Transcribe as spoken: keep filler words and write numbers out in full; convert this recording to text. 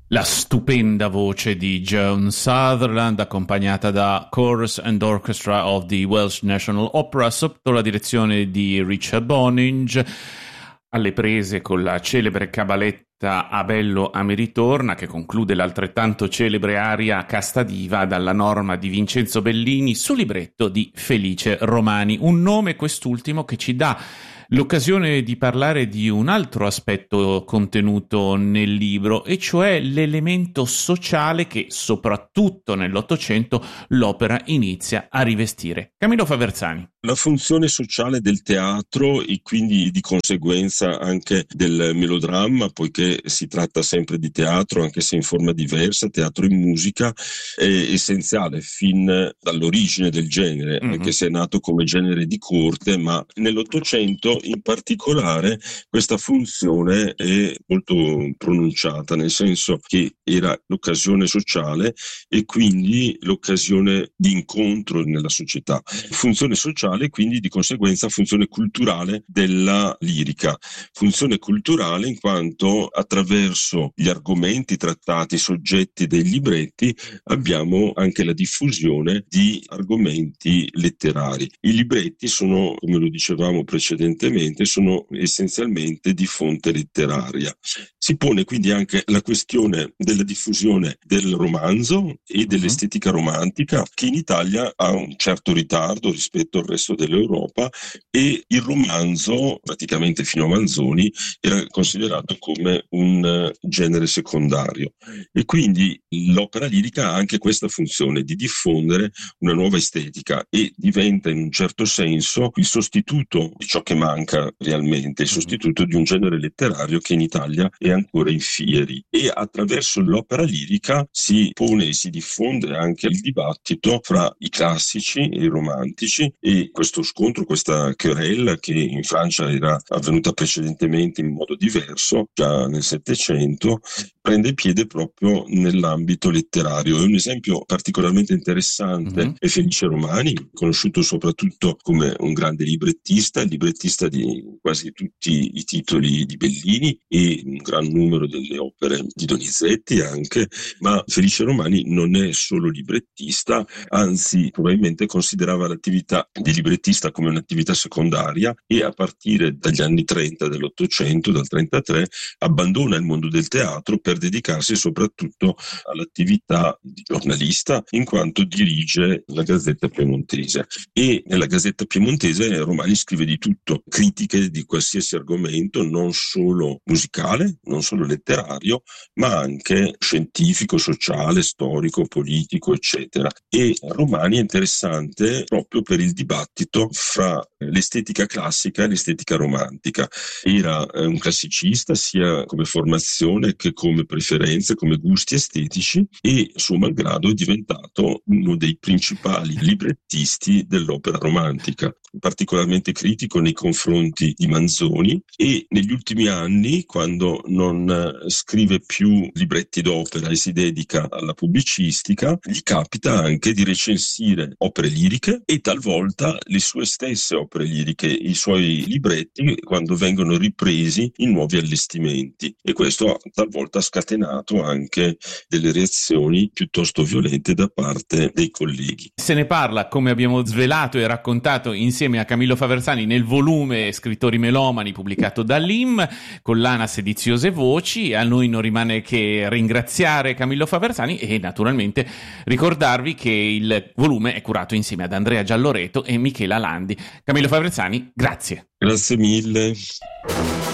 La stupenda voce di Joan Sutherland, accompagnata da Chorus and Orchestra of the Welsh National Opera sotto la direzione di Richard Boninge, alle prese con la celebre cabaletta A bello a me ritorna, che conclude l'altrettanto celebre aria Casta diva dalla norma di Vincenzo Bellini su libretto di Felice Romani. Un nome, quest'ultimo, che ci dà l'occasione di parlare di un altro aspetto contenuto nel libro, e cioè l'elemento sociale che soprattutto nell'Ottocento l'opera inizia a rivestire. Camillo Faversani. La funzione sociale del teatro e quindi di conseguenza anche del melodramma, poiché si tratta sempre di teatro, anche se in forma diversa, teatro in musica, è essenziale fin dall'origine del genere, mm-hmm. anche se è nato come genere di corte, ma nell'Ottocento in particolare questa funzione è molto pronunciata, nel senso che era l'occasione sociale e quindi l'occasione di incontro nella società. Funzione sociale e quindi di conseguenza funzione culturale della lirica. Funzione culturale in quanto attraverso gli argomenti trattati, i soggetti dei libretti, abbiamo anche la diffusione di argomenti letterari. I libretti sono, come lo dicevamo precedentemente, sono essenzialmente di fonte letteraria. Si pone quindi anche la questione della diffusione del romanzo e dell'estetica romantica, che in Italia ha un certo ritardo rispetto al resto dell'Europa, e il romanzo, praticamente fino a Manzoni, era considerato come un genere secondario. E quindi l'opera lirica ha anche questa funzione di diffondere una nuova estetica e diventa in un certo senso il sostituto di ciò che manca realmente, il sostituto di un genere letterario che in Italia è ancora in fieri. E attraverso l'opera lirica si pone e si diffonde anche il dibattito fra i classici e i romantici, e questo scontro, questa querella che in Francia era avvenuta precedentemente in modo diverso, già nel Settecento, prende piede proprio nell'ambito letterario. E un esempio particolarmente interessante mm-hmm. è Felice Romani, conosciuto soprattutto come un grande librettista, librettista di quasi tutti i titoli di Bellini e un gran numero delle opere di Donizetti anche, ma Felice Romani non è solo librettista, anzi probabilmente considerava l'attività di librettista come un'attività secondaria, e a partire dagli anni trenta dell'Ottocento, dal trentatré, abbandona il mondo del teatro per dedicarsi soprattutto all'attività di giornalista, in quanto dirige la Gazzetta Piemontese. E nella Gazzetta Piemontese Romani scrive di tutto, critiche di qualsiasi argomento, non solo musicale, non solo letterario, ma anche scientifico, sociale, storico, politico, eccetera. E Romani è interessante proprio per il dibattito fra l'estetica classica e l'estetica romantica. Era un classicista sia come formazione che come preferenze, come gusti estetici, e suo malgrado è diventato uno dei principali librettisti dell'opera romantica, particolarmente critico nei confronti di Manzoni, e negli ultimi anni, quando non scrive più libretti d'opera e si dedica alla pubblicistica, gli capita anche di recensire opere liriche e talvolta le sue stesse opere liriche, i suoi libretti, quando vengono ripresi in nuovi allestimenti, e questo ha talvolta scatenato anche delle reazioni piuttosto violente da parte dei colleghi. Se ne parla, come abbiamo svelato e raccontato insieme a Camillo Faversani, nel volume Scrittori melomani pubblicato dall'I M, collana Sediziose voci. A noi non rimane che ringraziare Camillo Faversani e naturalmente ricordarvi che il volume è curato insieme ad Andrea Gialloreto e Michela Landi. Camillo Faversani, grazie. Grazie mille.